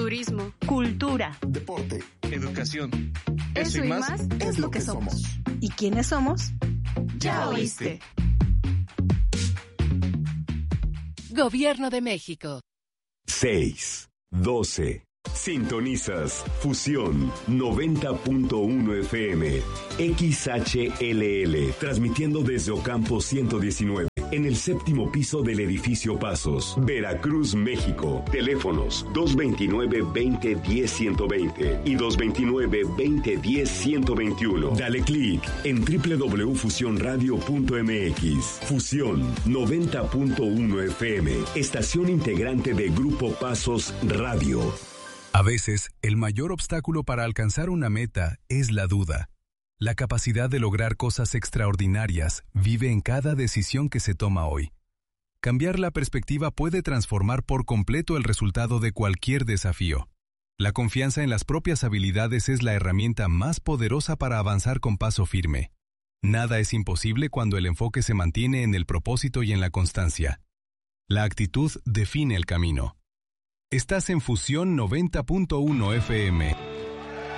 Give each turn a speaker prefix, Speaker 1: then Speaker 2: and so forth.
Speaker 1: turismo,
Speaker 2: cultura,
Speaker 3: deporte,
Speaker 4: educación.
Speaker 1: Eso y más
Speaker 2: es lo que somos. ¿Y quiénes somos?
Speaker 1: Ya oíste.
Speaker 5: Gobierno de México.
Speaker 6: 6:12. Sintonizas Fusión 90.1 FM, XHLL, transmitiendo desde Ocampo 119, en el séptimo piso del edificio Pasos, Veracruz, México. Teléfonos 229-2010-120 y 229-2010-121. Dale clic en www.fusionradio.mx. Fusión 90.1 FM, estación integrante de Grupo Pasos Radio.
Speaker 7: A veces, el mayor obstáculo para alcanzar una meta es la duda. La capacidad de lograr cosas extraordinarias vive en cada decisión que se toma hoy. Cambiar la perspectiva puede transformar por completo el resultado de cualquier desafío. La confianza en las propias habilidades es la herramienta más poderosa para avanzar con paso firme. Nada es imposible cuando el enfoque se mantiene en el propósito y en la constancia. La actitud define el camino. Estás en Fusión 90.1 FM.